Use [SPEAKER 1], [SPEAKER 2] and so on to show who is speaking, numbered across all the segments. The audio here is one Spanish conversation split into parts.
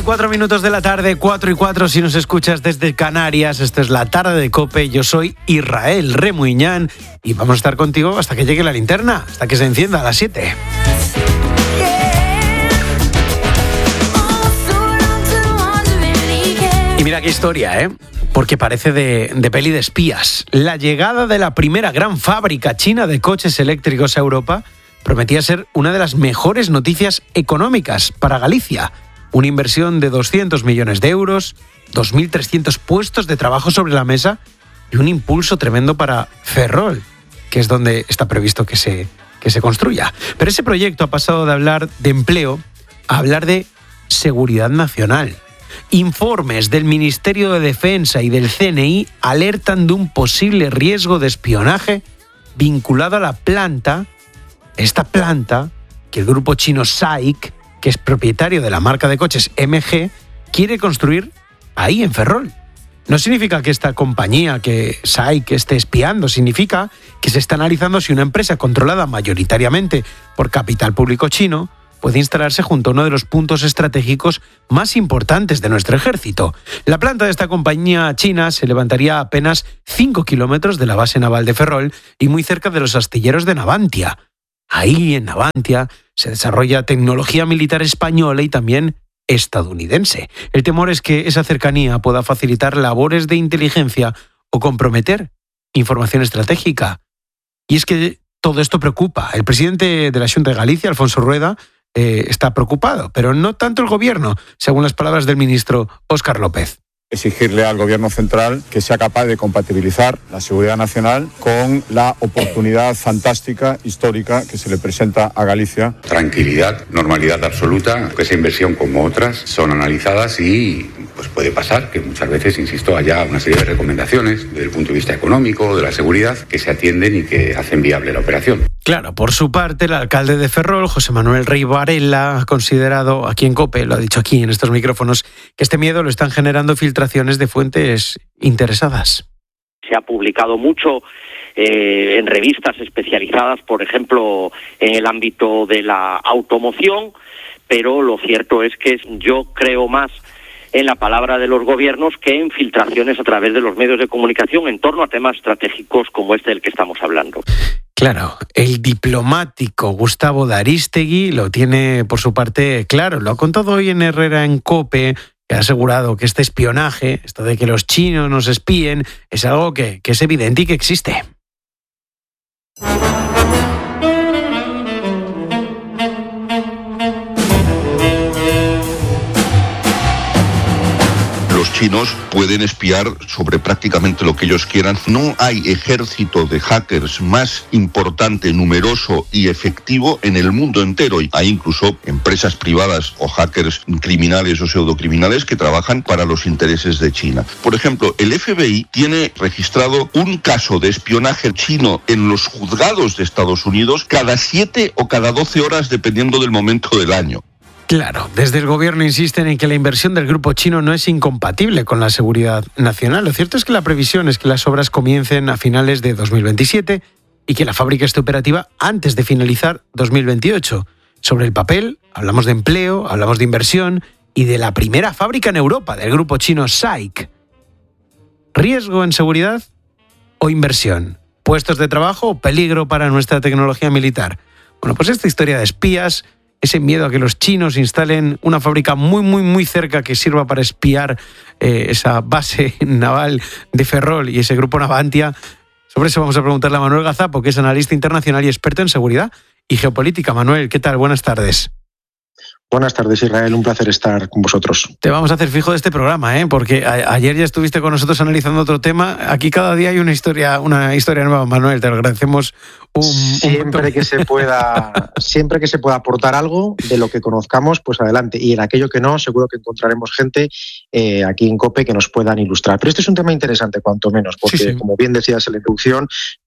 [SPEAKER 1] 4 minutos de la tarde, 4:04 si nos escuchas desde Canarias. Esto es La Tarde de COPE. Yo soy Israel Remuñán y vamos a estar contigo hasta que llegue la linterna, hasta que se encienda a las 7. Y mira qué historia, ¿eh? Porque parece de peli de espías. La llegada de la primera gran fábrica china de coches eléctricos a Europa prometía ser una de las mejores noticias económicas para Galicia. Una inversión de 200 millones de euros, 2.300 puestos de trabajo sobre la mesa y un impulso tremendo para Ferrol, que es donde está previsto que se construya. Pero ese proyecto ha pasado de hablar de empleo a hablar de seguridad nacional. Informes del Ministerio de Defensa y del CNI alertan de un posible riesgo de espionaje vinculado a la planta, esta planta que el grupo chino SAIC, que es propietario de la marca de coches MG, quiere construir ahí en Ferrol. No significa que esta compañía, que SAIC, esté espiando, significa que se está analizando si una empresa controlada mayoritariamente por capital público chino puede instalarse junto a uno de los puntos estratégicos más importantes de nuestro ejército. La planta de esta compañía china se levantaría a apenas 5 kilómetros de la base naval de Ferrol y muy cerca de los astilleros de Navantia. Ahí, en Navantia, se desarrolla tecnología militar española y también estadounidense. El temor es que esa cercanía pueda facilitar labores de inteligencia o comprometer información estratégica. Y es que todo esto preocupa. El presidente de la Xunta de Galicia, Alfonso Rueda, está preocupado, pero no tanto el gobierno, según las palabras del ministro Óscar López.
[SPEAKER 2] Exigirle al gobierno central que sea capaz de compatibilizar la seguridad nacional con la oportunidad fantástica, histórica, que se le presenta a Galicia.
[SPEAKER 3] Tranquilidad, normalidad absoluta, que esa inversión como otras son analizadas y pues puede pasar que muchas veces, insisto, haya una serie de recomendaciones desde el punto de vista económico, de la seguridad, que se atienden y que hacen viable la operación.
[SPEAKER 1] Claro, por su parte, el alcalde de Ferrol, José Manuel Rey Varela, ha considerado aquí en COPE, lo ha dicho aquí en estos micrófonos, que este miedo lo están generando filtraciones de fuentes interesadas.
[SPEAKER 4] Se ha publicado mucho en revistas especializadas, por ejemplo, en el ámbito de la automoción, pero lo cierto es que yo creo más en la palabra de los gobiernos que en filtraciones a través de los medios de comunicación en torno a temas estratégicos como este del que estamos hablando.
[SPEAKER 1] Claro, el diplomático Gustavo de Arístegui lo tiene por su parte claro. Lo ha contado hoy en Herrera en COPE, que ha asegurado que este espionaje, esto de que los chinos nos espíen, es algo que es evidente y que existe.
[SPEAKER 5] Los chinos pueden espiar sobre prácticamente lo que ellos quieran. No hay ejército de hackers más importante, numeroso y efectivo en el mundo entero. Y hay incluso empresas privadas o hackers criminales o pseudocriminales que trabajan para los intereses de China. Por ejemplo, el FBI tiene registrado un caso de espionaje chino en los juzgados de Estados Unidos cada 7 o cada 12 horas, dependiendo del momento del año.
[SPEAKER 1] Claro, desde el gobierno insisten en que la inversión del grupo chino no es incompatible con la seguridad nacional. Lo cierto es que la previsión es que las obras comiencen a finales de 2027 y que la fábrica esté operativa antes de finalizar 2028. Sobre el papel, hablamos de empleo, hablamos de inversión y de la primera fábrica en Europa del grupo chino SAIC. ¿Riesgo en seguridad o inversión? ¿Puestos de trabajo o peligro para nuestra tecnología militar? Bueno, pues esta historia de espías, ese miedo a que los chinos instalen una fábrica muy cerca que sirva para espiar esa base naval de Ferrol y ese grupo Navantia. Sobre eso vamos a preguntarle a Manuel Gazapo, que es analista internacional y experto en seguridad y geopolítica. Manuel, ¿qué tal? Buenas tardes.
[SPEAKER 6] Buenas tardes, Israel. Un placer estar con vosotros.
[SPEAKER 1] Te vamos a hacer fijo de este programa, porque ayer ya estuviste con nosotros analizando otro tema. Aquí cada día hay una historia nueva, Manuel. Te lo agradecemos
[SPEAKER 6] siempre que se pueda aportar algo de lo que conozcamos, pues adelante. Y en aquello que no, seguro que encontraremos gente aquí en COPE que nos puedan ilustrar. Pero este es un tema interesante, cuanto menos, porque como bien decías en la introducción,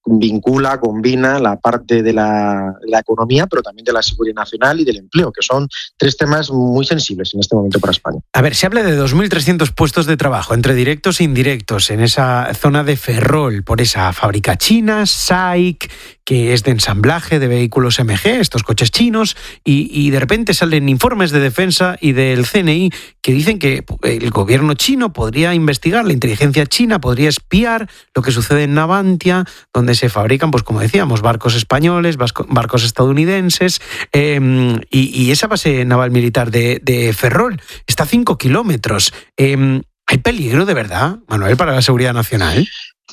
[SPEAKER 6] combina la parte de la economía, pero también de la seguridad nacional y del empleo, que son tres temas muy sensibles en este momento para España.
[SPEAKER 1] A ver, se habla de 2.300 puestos de trabajo, entre directos e indirectos, en esa zona de Ferrol, por esa fábrica china, SAIC, que es de ensamblaje de vehículos MG, estos coches chinos, y de repente salen informes de defensa y del CNI que dicen que el gobierno chino podría investigar, la inteligencia china podría espiar lo que sucede en Navantia, donde se fabrican, pues como decíamos, barcos españoles, barcos estadounidenses, y esa base naval militar de Ferrol está a 5 kilómetros. ¿Hay peligro de verdad, Manuel, para la seguridad nacional?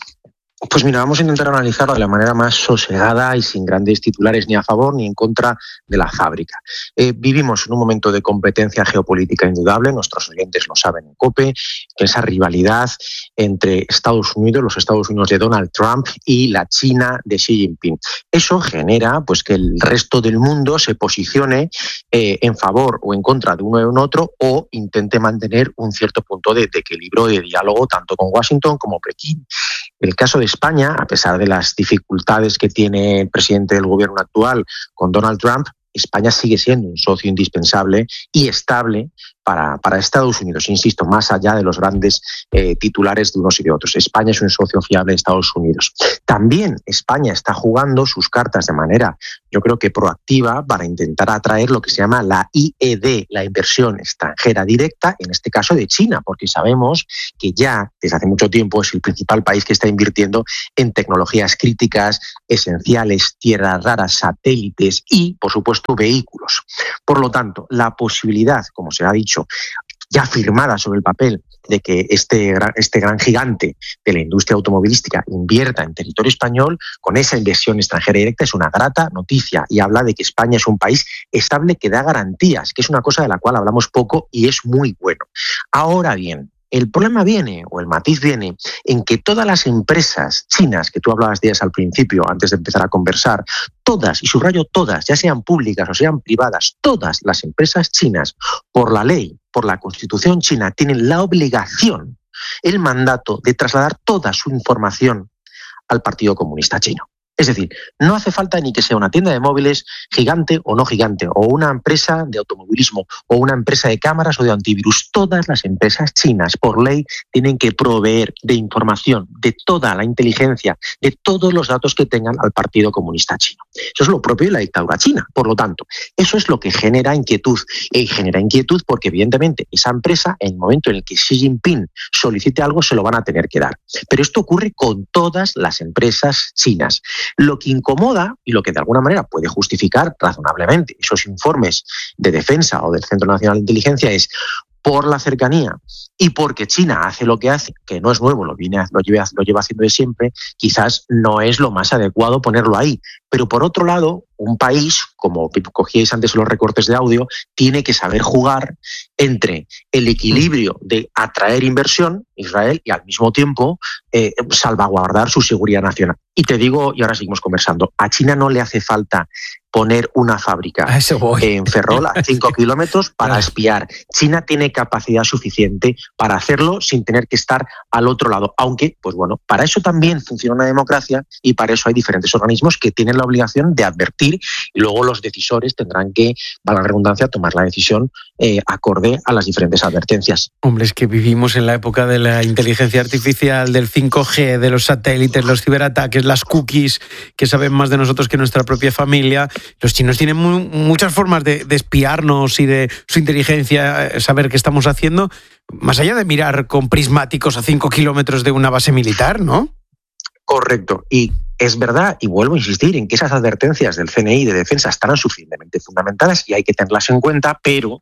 [SPEAKER 6] Pues mira, vamos a intentar analizarlo de la manera más sosegada y sin grandes titulares ni a favor ni en contra de la fábrica. Vivimos en un momento de competencia geopolítica indudable, nuestros oyentes lo saben en COPE, esa rivalidad entre Estados Unidos, los Estados Unidos de Donald Trump y la China de Xi Jinping. Eso genera pues que el resto del mundo se posicione en favor o en contra de uno y de otro, o intente mantener un cierto punto de equilibrio, de diálogo tanto con Washington como Pekín. El caso de España, a pesar de las dificultades que tiene el presidente del gobierno actual con Donald Trump, España sigue siendo un socio indispensable y estable para Estados Unidos, insisto, más allá de los grandes titulares de unos y de otros. España es un socio fiable de Estados Unidos. También España está jugando sus cartas de manera, yo creo que proactiva, para intentar atraer lo que se llama la IED, la inversión extranjera directa, en este caso de China, porque sabemos que ya desde hace mucho tiempo es el principal país que está invirtiendo en tecnologías críticas, esenciales, tierras raras, satélites y, por supuesto, vehículos. Por lo tanto, la posibilidad, como se ha dicho, ya firmada sobre el papel, de que este gran gigante de la industria automovilística invierta en territorio español con esa inversión extranjera directa es una grata noticia, y habla de que España es un país estable que da garantías, que es una cosa de la cual hablamos poco y es muy bueno. Ahora bien, el problema viene, o el matiz viene, en que todas las empresas chinas, que tú hablabas de ellas al principio, antes de empezar a conversar, todas, y subrayo todas, ya sean públicas o sean privadas, todas las empresas chinas, por la ley, por la Constitución china, tienen la obligación, el mandato de trasladar toda su información al Partido Comunista Chino. Es decir, no hace falta ni que sea una tienda de móviles gigante o no gigante, o una empresa de automovilismo, o una empresa de cámaras o de antivirus. Todas las empresas chinas, por ley, tienen que proveer de información, de toda la inteligencia, de todos los datos que tengan al Partido Comunista Chino. Eso es lo propio de la dictadura china. Por lo tanto, eso es lo que genera inquietud. Y genera inquietud porque, evidentemente, esa empresa, en el momento en el que Xi Jinping solicite algo, se lo van a tener que dar. Pero esto ocurre con todas las empresas chinas. Lo que incomoda y lo que de alguna manera puede justificar razonablemente esos informes de defensa o del Centro Nacional de Inteligencia es, por la cercanía y porque China hace lo que hace, que no es nuevo, lo lleva haciendo de siempre, quizás no es lo más adecuado ponerlo ahí. Pero por otro lado, un país, como cogíais antes los recortes de audio, tiene que saber jugar entre el equilibrio de atraer inversión, Israel, y al mismo tiempo salvaguardar su seguridad nacional. Y te digo, y ahora seguimos conversando, a China no le hace falta poner una fábrica en Ferrol a 5 kilómetros para espiar. China tiene capacidad suficiente para hacerlo sin tener que estar al otro lado. Aunque, pues bueno, para eso también funciona una democracia y para eso hay diferentes organismos que tienen la obligación de advertir y luego los decisores tendrán que, valga la redundancia, tomar la decisión acorde a las diferentes advertencias.
[SPEAKER 1] Hombre, es que vivimos en la época de la inteligencia artificial, del 5G, de los satélites, los ciberataques, las cookies, que saben más de nosotros que nuestra propia familia. Los chinos tienen muchas formas de espiarnos y de su inteligencia, saber qué estamos haciendo, más allá de mirar con prismáticos a 5 kilómetros de una base militar, ¿no?
[SPEAKER 6] Correcto. Y es verdad, y vuelvo a insistir en que esas advertencias del CNI de defensa están suficientemente fundamentadas y hay que tenerlas en cuenta, pero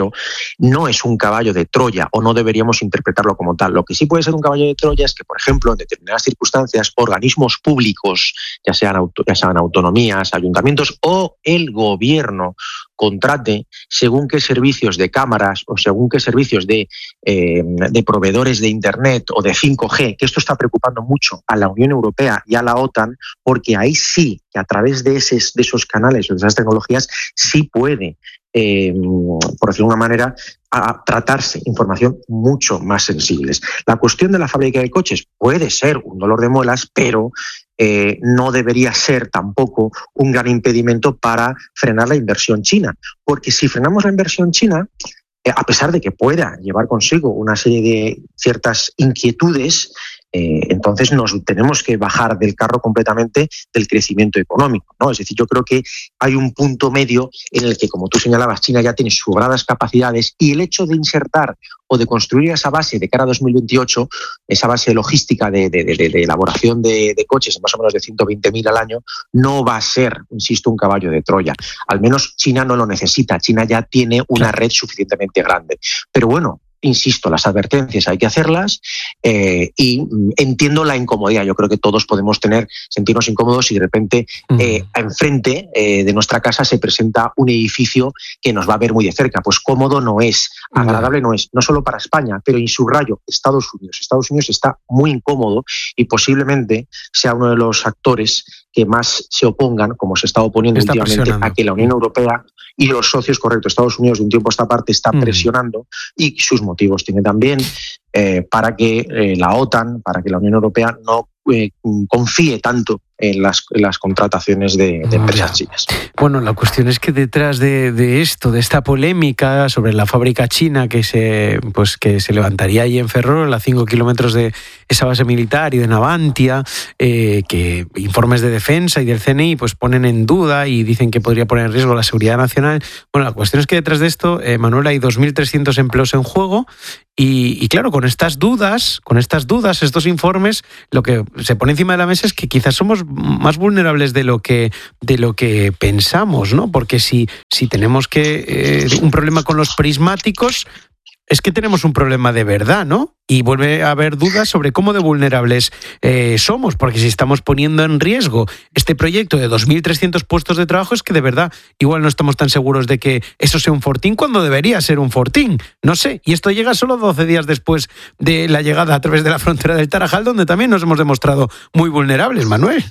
[SPEAKER 6] no es un caballo de Troya, o no deberíamos interpretarlo como tal. Lo que sí puede ser un caballo de Troya es que, por ejemplo, en determinadas circunstancias, organismos públicos, ya sean autonomías, ayuntamientos o el gobierno, contrate según qué servicios de cámaras o según qué servicios de proveedores de Internet o de 5G, que esto está preocupando mucho a la Unión Europea y a la OTAN, porque ahí sí, que a través de esos canales o de esas tecnologías, sí puede, por decirlo de una manera, a tratarse información mucho más sensibles. La cuestión de la fábrica de coches puede ser un dolor de muelas, pero no debería ser tampoco un gran impedimento para frenar la inversión china, porque si frenamos la inversión china, a pesar de que pueda llevar consigo una serie de ciertas inquietudes, entonces nos tenemos que bajar del carro completamente del crecimiento económico, ¿no? Es decir, yo creo que hay un punto medio en el que, como tú señalabas, China ya tiene sobradas capacidades y el hecho de insertar o de construir esa base de cara a 2028, esa base logística de elaboración de coches, más o menos de 120.000 al año, no va a ser, insisto, un caballo de Troya. Al menos China no lo necesita. China ya tiene una red suficientemente grande. Pero bueno, insisto, las advertencias hay que hacerlas y entiendo la incomodidad. Yo creo que todos podemos sentirnos incómodos si de repente enfrente de nuestra casa se presenta un edificio que nos va a ver muy de cerca. Pues cómodo no es, agradable no es, no solo para España, pero en subrayo Estados Unidos. Estados Unidos está muy incómodo y posiblemente sea uno de los actores que más se opongan, como se está oponiendo últimamente, a que la Unión Europea y los socios, correcto, Estados Unidos de un tiempo a esta parte está presionando, y sus motivos tiene también, para que la OTAN, para que la Unión Europea no confíe tanto en las contrataciones de empresas chinas.
[SPEAKER 1] Bueno, la cuestión es que detrás de esto, de esta polémica sobre la fábrica china que se levantaría ahí en Ferrol, a 5 kilómetros de esa base militar y de Navantia, que informes de defensa y del CNI pues ponen en duda y dicen que podría poner en riesgo la seguridad nacional. Bueno, la cuestión es que detrás de esto, Manuel, hay 2.300 empleos en juego y claro, con estas dudas, estos informes, lo que se pone encima de la mesa es que quizás somos más vulnerables de lo que pensamos, ¿no? Porque si tenemos un problema con los prismáticos, es que tenemos un problema de verdad, ¿no? Y vuelve a haber dudas sobre cómo de vulnerables somos, porque si estamos poniendo en riesgo este proyecto de 2.300 puestos de trabajo, es que de verdad igual no estamos tan seguros de que eso sea un fortín cuando debería ser un fortín. No sé, y esto llega solo 12 días después de la llegada a través de la frontera del Tarajal, donde también nos hemos demostrado muy vulnerables, Manuel.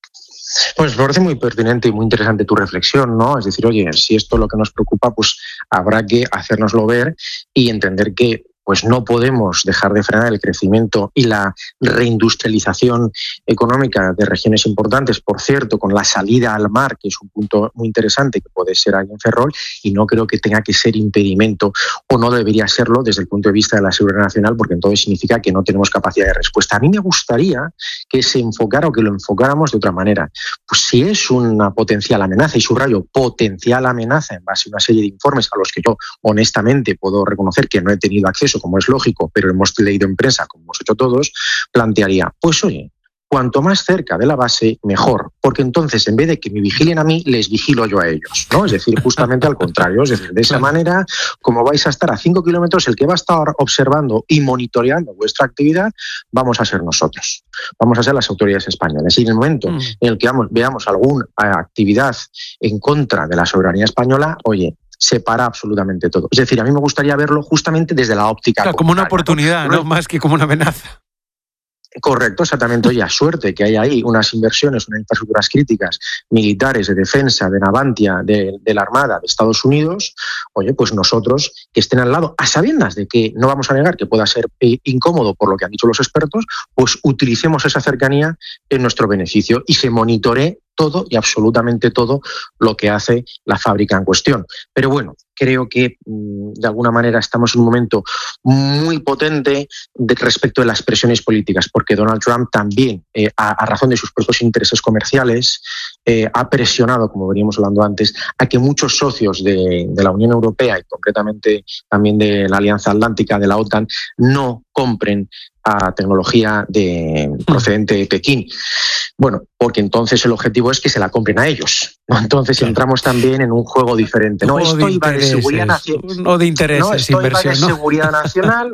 [SPEAKER 6] Pues me parece muy pertinente y muy interesante tu reflexión, ¿no? Es decir, oye, si esto es lo que nos preocupa, pues habrá que hacérnoslo ver y entender que pues no podemos dejar de frenar el crecimiento y la reindustrialización económica de regiones importantes, por cierto, con la salida al mar, que es un punto muy interesante que puede ser ahí en Ferrol, y no creo que tenga que ser impedimento o no debería serlo desde el punto de vista de la seguridad nacional, porque entonces significa que no tenemos capacidad de respuesta. A mí me gustaría que se enfocara o que lo enfocáramos de otra manera. Pues si es una potencial amenaza, y subrayo potencial amenaza en base a una serie de informes a los que yo honestamente puedo reconocer que no he tenido acceso, como es lógico, pero hemos leído en prensa, como hemos hecho todos, plantearía, pues oye, cuanto más cerca de la base, mejor, porque entonces en vez de que me vigilen a mí, les vigilo yo a ellos, ¿no? Es decir, justamente al contrario, es decir, de esa manera, como vais a estar a 5 kilómetros, el que va a estar observando y monitoreando vuestra actividad, vamos a ser nosotros, vamos a ser las autoridades españolas. Y en el momento en el que veamos alguna actividad en contra de la soberanía española, oye, se para absolutamente todo. Es decir, a mí me gustaría verlo justamente desde la óptica.
[SPEAKER 1] Claro, como una oportunidad, ¿no? Más que como una amenaza.
[SPEAKER 6] Correcto, exactamente. Oye, a suerte que hay ahí unas inversiones, unas infraestructuras críticas militares, de defensa, de Navantia, de la Armada de Estados Unidos, oye, pues nosotros que estén al lado, a sabiendas de que no vamos a negar que pueda ser incómodo por lo que han dicho los expertos, pues utilicemos esa cercanía en nuestro beneficio y se monitoree todo y absolutamente todo lo que hace la fábrica en cuestión. Pero bueno, creo que de alguna manera estamos en un momento muy potente respecto de las presiones políticas, porque Donald Trump también, a razón de sus propios intereses comerciales, ha presionado, como veníamos hablando antes, a que muchos socios de la Unión Europea y concretamente también de la Alianza Atlántica, de la OTAN, no compren a tecnología procedente de Pekín. Bueno, porque entonces el objetivo es que se la compren a ellos, ¿no? Entonces entramos también en un juego diferente. No, esto iba de seguridad nacional.
[SPEAKER 1] O de intereses,
[SPEAKER 6] no, esto iba de seguridad nacional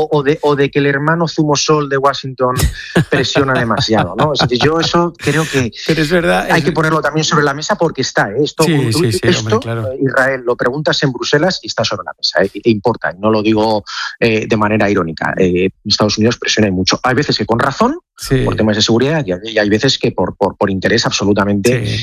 [SPEAKER 6] o de que el hermano Zumosol de Washington presiona demasiado, ¿no? Es decir, yo eso creo que
[SPEAKER 1] pero es verdad,
[SPEAKER 6] hay que ponerlo también sobre la mesa porque está. Esto,
[SPEAKER 1] hombre, claro.
[SPEAKER 6] Israel, lo preguntas en Bruselas y está sobre la mesa. E importa, no lo digo de manera irónica. Estados Unidos presiona mucho. Hay veces que con razón, por temas de seguridad, y hay veces que por interés absolutamente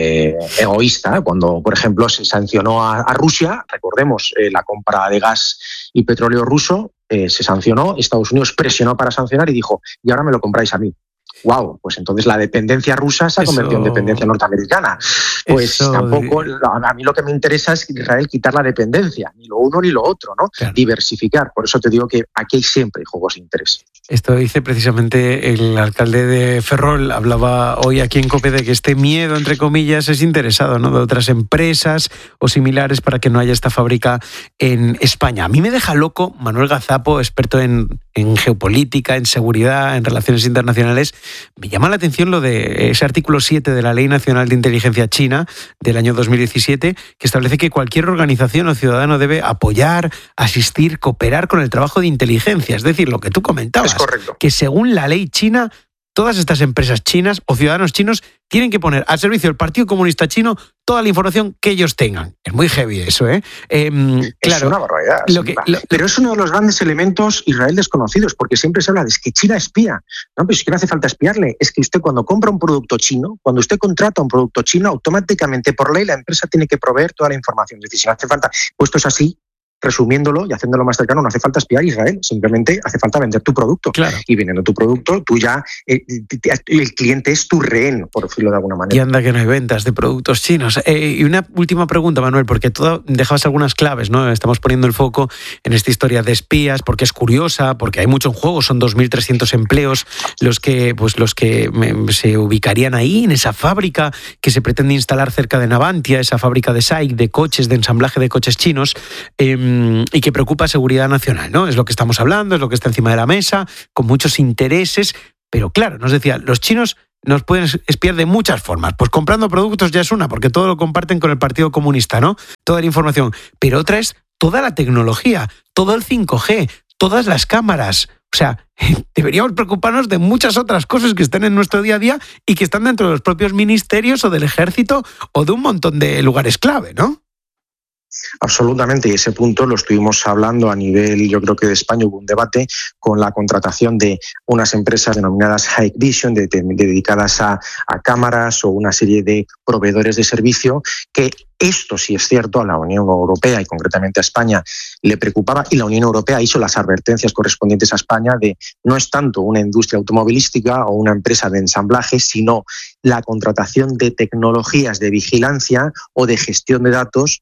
[SPEAKER 6] egoísta. Cuando, por ejemplo, se sancionó a Rusia, recordemos la compra de gas y petróleo ruso, se sancionó, Estados Unidos presionó para sancionar y dijo, y ahora me lo compráis a mí. wow, pues entonces la dependencia rusa se ha convertido en dependencia norteamericana. Pues tampoco, a mí lo que me interesa es Israel quitar la dependencia, ni lo uno ni lo otro, ¿no? Claro. Diversificar. Por eso te digo que aquí hay siempre juegos de interés.
[SPEAKER 1] Esto dice precisamente el alcalde de Ferrol, hablaba hoy aquí en COPE de que este miedo, entre comillas, es interesado, ¿no?, de otras empresas o similares para que no haya esta fábrica en España. A mí me deja loco Manuel Gazapo, experto en geopolítica, en seguridad, en relaciones internacionales. Me llama la atención lo de ese artículo 7 de la Ley Nacional de Inteligencia China del año 2017, que establece que cualquier organización o ciudadano debe apoyar, asistir, cooperar con el trabajo de inteligencia. Es decir, lo que tú comentabas,
[SPEAKER 6] correcto,
[SPEAKER 1] que según la ley china, todas estas empresas chinas o ciudadanos chinos tienen que poner al servicio del Partido Comunista Chino toda la información que ellos tengan. Es muy heavy eso, ¿eh?
[SPEAKER 6] Claro, es una barbaridad. Pero es uno de los grandes elementos Israel desconocidos, porque siempre se habla de que China espía. No, pues es que no hace falta espiarle. Es que usted cuando compra un producto chino, cuando usted contrata un producto chino, automáticamente por ley la empresa tiene que proveer toda la información. Es decir, si no hace falta, puesto es así, resumiéndolo y haciéndolo más cercano, no hace falta espiar a Israel, simplemente hace falta vender tu producto.
[SPEAKER 1] Claro.
[SPEAKER 6] Y vendiendo tu producto, tú ya, el cliente es tu rehén, por decirlo de alguna manera.
[SPEAKER 1] Y anda que no hay ventas de productos chinos. Y una última pregunta, Manuel, porque tú dejabas algunas claves, ¿no? Estamos poniendo el foco en esta historia de espías, porque es curiosa, porque hay mucho en juego, son 2.300 empleos los que se ubicarían ahí, en esa fábrica que se pretende instalar cerca de Navantia, esa fábrica de SAIC, de coches, de ensamblaje de coches chinos, y que preocupa seguridad nacional, ¿no? Es lo que estamos hablando, es lo que está encima de la mesa, con muchos intereses, pero claro, nos decía, los chinos nos pueden espiar de muchas formas. Pues comprando productos ya es una, porque todo lo comparten con el Partido Comunista, ¿no? Toda la información. Pero otra es toda la tecnología, todo el 5G, todas las cámaras. O sea, deberíamos preocuparnos de muchas otras cosas que están en nuestro día a día y que están dentro de los propios ministerios o del ejército o de un montón de lugares clave, ¿no?
[SPEAKER 6] Absolutamente, y ese punto lo estuvimos hablando a nivel, yo creo que de España hubo un debate con la contratación de unas empresas denominadas Hikvision, dedicadas a cámaras o una serie de proveedores de servicio, que esto sí es cierto, a la Unión Europea y concretamente a España le preocupaba, y la Unión Europea hizo las advertencias correspondientes a España de no es tanto una industria automovilística o una empresa de ensamblaje, sino la contratación de tecnologías de vigilancia o de gestión de datos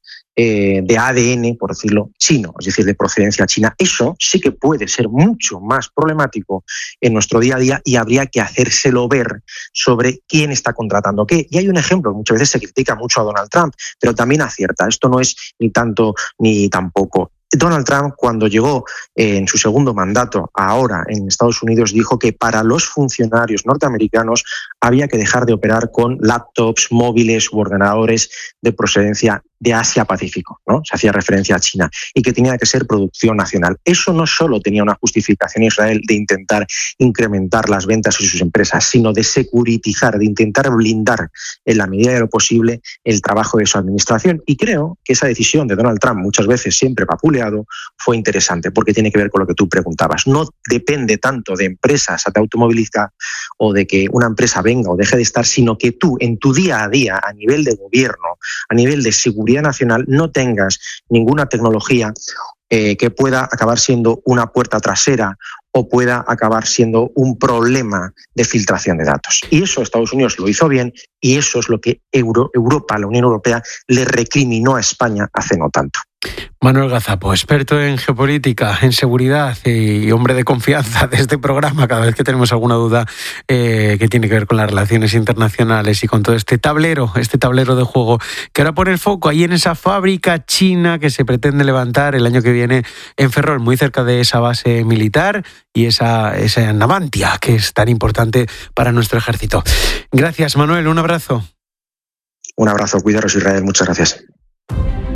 [SPEAKER 6] de ADN, por decirlo, chino, es decir, de procedencia china. Eso sí que puede ser mucho más problemático en nuestro día a día y habría que hacérselo ver sobre quién está contratando qué. Y hay un ejemplo, muchas veces se critica mucho a Donald Trump, pero también acierta. Esto no es ni tanto ni tampoco. Donald Trump, cuando llegó en su segundo mandato ahora en Estados Unidos, dijo que para los funcionarios norteamericanos había que dejar de operar con laptops, móviles u ordenadores de procedencia de Asia-Pacífico, ¿no? Se hacía referencia a China, y que tenía que ser producción nacional. Eso no solo tenía una justificación en Israel de intentar incrementar las ventas de sus empresas, sino de securitizar, de intentar blindar en la medida de lo posible el trabajo de su administración. Y creo que esa decisión de Donald Trump, muchas veces siempre vapuleado, fue interesante, porque tiene que ver con lo que tú preguntabas. No depende tanto de empresas de automovilística o de que una empresa venga o deje de estar, sino que tú en tu día a día, a nivel de gobierno, a nivel de seguridad nacional, no tengas ninguna tecnología que pueda acabar siendo una puerta trasera o pueda acabar siendo un problema de filtración de datos. Y eso Estados Unidos lo hizo bien, y eso es lo que Europa, la Unión Europea, le recriminó a España hace no tanto.
[SPEAKER 1] Manuel Gazapo, experto en geopolítica, en seguridad y hombre de confianza de este programa cada vez que tenemos alguna duda que tiene que ver con las relaciones internacionales y con todo este tablero de juego, que ahora pone el foco ahí en esa fábrica china que se pretende levantar el año que viene en Ferrol, muy cerca de esa base militar y esa Navantia, que es tan importante para nuestro ejército. Gracias, Manuel, un abrazo.
[SPEAKER 6] Un abrazo, cuidaros, Israel, muchas gracias.